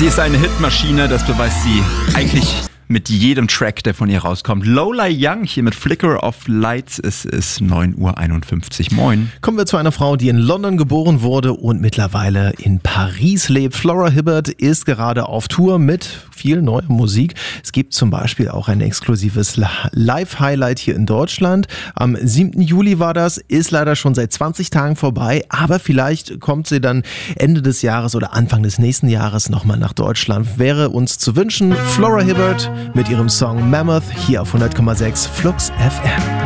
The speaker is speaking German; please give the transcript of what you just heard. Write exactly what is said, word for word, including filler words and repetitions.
Sie ist eine Hitmaschine, das beweist sie eigentlich mit jedem Track, der von ihr rauskommt. Lola Young hier mit Flicker of Lights. Es ist neun Uhr einundfünfzig. Moin. Kommen wir zu einer Frau, die in London geboren wurde und mittlerweile in Paris lebt. Flora Hibbert ist gerade auf Tour mit viel neuer Musik. Es gibt zum Beispiel auch ein exklusives Live-Highlight hier in Deutschland. Am siebten Juli war das, ist leider schon seit zwanzig Tagen vorbei, aber vielleicht kommt sie dann Ende des Jahres oder Anfang des nächsten Jahres nochmal nach Deutschland. Wäre uns zu wünschen. Flora Hibbert mit ihrem Song Mammoth hier auf hundert Komma sechs Flux F M.